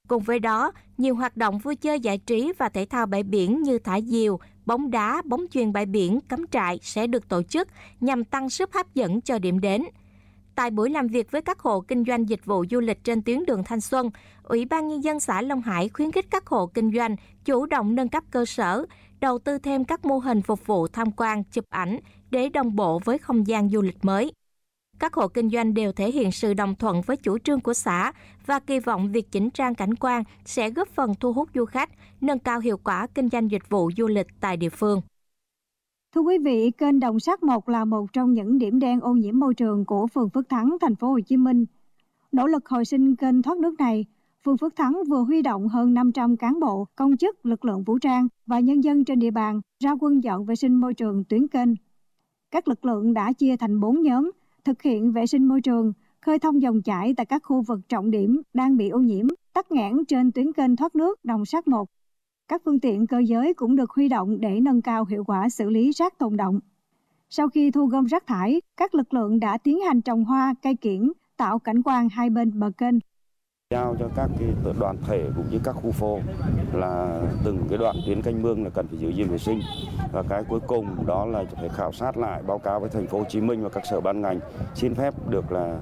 Cùng với đó, nhiều hoạt động vui chơi giải trí và thể thao bãi biển như thả diều, bóng đá, bóng chuyền bãi biển, cắm trại sẽ được tổ chức nhằm tăng sức hấp dẫn cho điểm đến. Tại buổi làm việc với các hộ kinh doanh dịch vụ du lịch trên tuyến đường Thanh Xuân, Ủy ban Nhân dân xã Long Hải khuyến khích các hộ kinh doanh chủ động nâng cấp cơ sở, đầu tư thêm các mô hình phục vụ tham quan, chụp ảnh để đồng bộ với không gian du lịch mới. Các hộ kinh doanh đều thể hiện sự đồng thuận với chủ trương của xã và kỳ vọng việc chỉnh trang cảnh quan sẽ góp phần thu hút du khách, nâng cao hiệu quả kinh doanh dịch vụ du lịch tại địa phương. Thưa quý vị, kênh Đồng Sắc 1 là một trong những điểm đen ô nhiễm môi trường của phường Phước Thắng, thành phố Hồ Chí Minh. Nỗ lực hồi sinh kênh thoát nước này, phường Phước Thắng vừa huy động hơn 500 cán bộ, công chức, lực lượng vũ trang và nhân dân trên địa bàn ra quân dọn vệ sinh môi trường tuyến kênh. Các lực lượng đã chia thành 4 nhóm, thực hiện vệ sinh môi trường, khơi thông dòng chảy tại các khu vực trọng điểm đang bị ô nhiễm, tắc nghẽn trên tuyến kênh thoát nước Đồng Sắc 1. Các phương tiện cơ giới cũng được huy động để nâng cao hiệu quả xử lý rác tồn đọng. Sau khi thu gom rác thải, các lực lượng đã tiến hành trồng hoa, cây kiểng, tạo cảnh quan hai bên bờ kênh. Giao cho các đoàn thể cũng như các khu phố là từng cái đoạn tuyến kênh mương là cần phải giữ gìn vệ sinh, và cái cuối cùng đó là phải khảo sát lại, báo cáo với thành phố Hồ Chí Minh và các sở ban ngành xin phép được là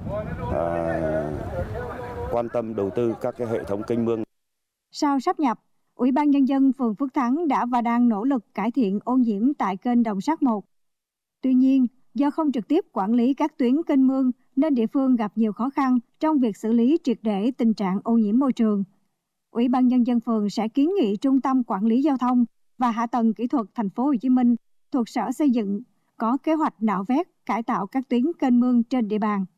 quan tâm đầu tư các cái hệ thống kênh mương. Sau sáp nhập, Ủy ban Nhân dân phường Phước Thắng đã và đang nỗ lực cải thiện ô nhiễm tại kênh Đồng Sắc 1. Tuy nhiên, do không trực tiếp quản lý các tuyến kênh mương nên địa phương gặp nhiều khó khăn trong việc xử lý triệt để tình trạng ô nhiễm môi trường. Ủy ban Nhân dân phường sẽ kiến nghị Trung tâm Quản lý Giao thông và Hạ tầng Kỹ thuật thành phố Hồ Chí Minh thuộc Sở Xây dựng có kế hoạch nạo vét, cải tạo các tuyến kênh mương trên địa bàn.